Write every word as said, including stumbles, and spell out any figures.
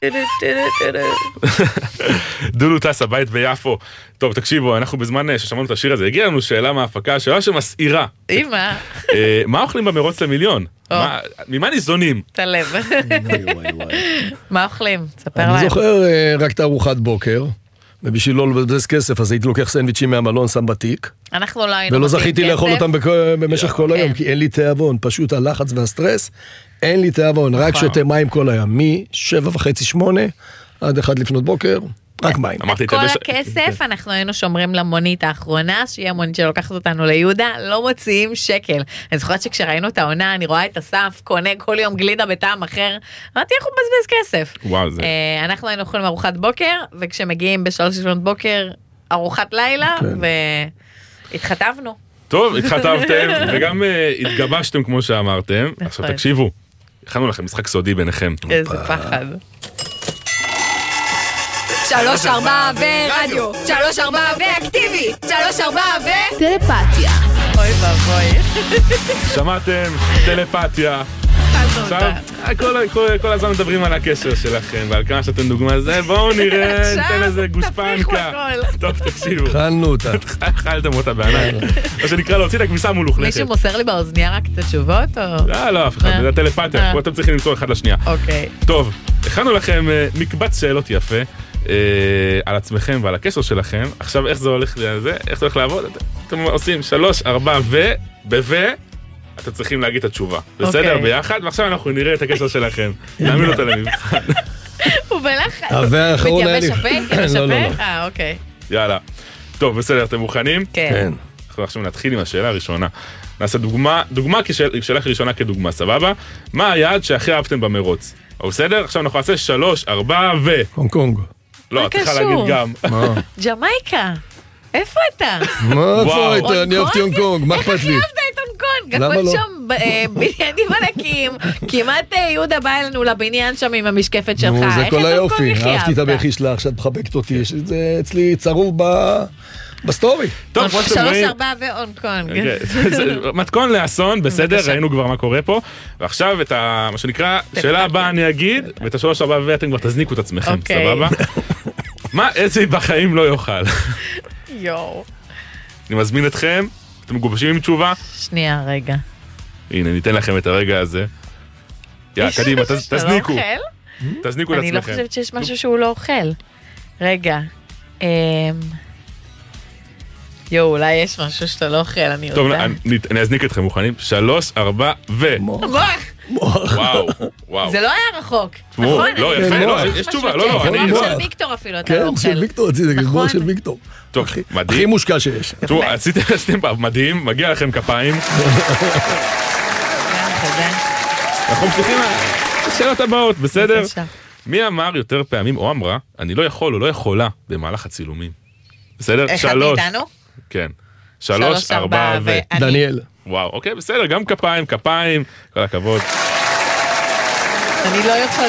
דולו טס, הבית ביפו. טוב, תקשיבו, אנחנו בזמן ששמענו את השיר הזה, הגיעה לנו שאלה מההפקה, שאלה שמסעירה. אמא. מה אוכלים במרוץ למיליון? ממה ניזונים? תלב. מה אוכלים? תספר להם. אני זוכר רק את ארוחת בוקר, ובשביל לא לבזבז כסף, אז הייתי לוקח סנדוויצ'ים מהמלון, שם בתיק. אנחנו לא היינו ולא זכיתי לאכול אותם במשך כל היום, כי אין לי תיאבון, פשוט הלחץ והסטרס, אין לי תיאבון, רק שותה מים כל היום, משבע וחצי, שמונה, עד אחד לפנות בוקר, רק מים. את כל הכסף אנחנו היינו שומרים למונית האחרונה, שהיא המונית שלוקחת אותנו ליהודה, לא מוציאים שקל. אני זוכרת שכשראינו את העונה, אני רואה את אסף, קונה כל יום גלידה בטעם אחר, אמרתי, איך הוא מבזבז כסף? וואו, זה... אנחנו היינו אוכלים ארוחת בוקר, וכשמגיעים בשלוש לפנות בוקר, ארוחת לילה, והתחתבנו. טוב, התחתבתם, וגם התגבשתם כמו שאמרתם. עכשיו תקשיבו, הכנו לכם משחק סודי ביניכם. איזה פחד. שלוש ארבע ורדיו, שלוש ארבע ואקטיבי, שלוש ארבע ו... טלפתיה. אוי ואבוי. שמעתם? טלפתיה. עכשיו, כל הזמן מדברים על הקשר שלכם, ועל כמה שאתם דוגמה לזה, בואו נראה, ניתן איזה גושפנקה. טוב, תקשיבו. אכלנו אותה. אכלתם אותה בעיניי. מה שנקרא להוציא את הכביסה מולוכלכת. מישהו מוסר לי באוזניה רק את התשובות, או... לא, לא, אף אחד, זה טלפתיה, פה אתם צריכים למצוא אחד לשנייה. אוקיי. טוב, הכנו לכם מקבץ שאלות יפה, על עצמכם ועל הקשר שלכם. עכשיו, איך זה הולך לזה? איך זה הולך לעבוד? אתם עושים שלוש, ארבע, ו... בו... אתם צריכים להגיד את התשובה. בסדר? ביחד? ועכשיו אנחנו נראה את הקשר שלכם. נעמיד אותה למבחן. הוא בלחץ. והאחרון היה לי... מתייבש הפק? לא, לא, לא. אה, אוקיי. יאללה. טוב, בסדר, אתם מוכנים? כן. אנחנו עכשיו נתחיל עם השאלה הראשונה. נעשה דוגמה, דוגמה כשאלה ראשונה כדוגמה, סבבה? מה היעד שהכי אהבתם במרוץ? או בסדר? עכשיו אנחנו נעשה שלוש, ארבע, ו... הונג קונג. לא, את צריכה להגיד גם. ג'מייקה. איפה אתה? מה איפה היית? אני אהבתי הונג קונג, מה אכפת לי? איך אהבת את הונג קונג? הכל שם בניינים ענקים, כמעט יהודה בא אלינו לבניין שם עם המשקפת שלך. נו, זה כל היופי, איך אהבתי את הבכי שלה, עכשיו מחבקת אותי, זה אצלי צרוב בסטורי. טוב, כמו שאתם רואים... שלוש ארבע והונג קונג. מתכון לאסון, בסדר, ראינו כבר מה קורה פה, ועכשיו את מה שנקרא, שאלה הבאה אני אגיד, ואת השלוש ארבע ואתם כבר תזניקו את עצמכם, סבבה? מה איזה בחיים לא יאכל? יואו. אני מזמין אתכם, אתם מגובשים עם תשובה? שנייה, רגע. הנה, ניתן לכם את הרגע הזה. יאללה, קדימה, תזניקו. תזניקו לעצמכם. אני לא חושבת שיש משהו שהוא לא אוכל. רגע. יואו, אולי יש משהו שאתה לא אוכל, אני יודעת. טוב, אני אזניק אתכם, מוכנים? שלוש, ארבע, ו... מוח. וואו, וואו. זה לא היה רחוק, נכון? לא, יפה, לא, יש תשובה, לא, לא. גלבוע של ויקטור אפילו, אתה לא אוכל. כן, של ויקטור, זה גלבוע של ויקטור. טוב, מדהים. הכי מושקע שיש. תראו, עשיתם מדהים, מגיע לכם כפיים. אנחנו ממשיכים לשאלות הבאות, בסדר? מי אמר יותר פעמים, או אמרה, אני לא יכול או לא יכולה במהלך הצילומים? בסדר? שלוש. אחד מאיתנו? כן. שלוש, ארבע, ו... דניאל. וואו, אוקיי, בסדר, גם כפיים, כפיים, כל הכבוד. אני לא יכולה,